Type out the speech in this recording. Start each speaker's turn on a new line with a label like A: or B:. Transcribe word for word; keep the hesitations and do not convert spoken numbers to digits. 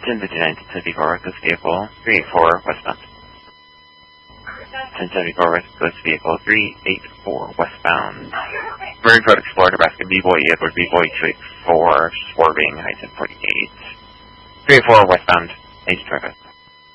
A: ten fifty-nine, ten seventy-four West Coast Vehicle, three eighty-four westbound. ten seventy-four West Coast Vehicle, three eighty-four westbound. Marine Road Explorer, Nebraska, B-Boy, Edward, B-Boy, two eighty-four, swerving, height ten forty-eight. three eighty-four westbound, eight twenty-five.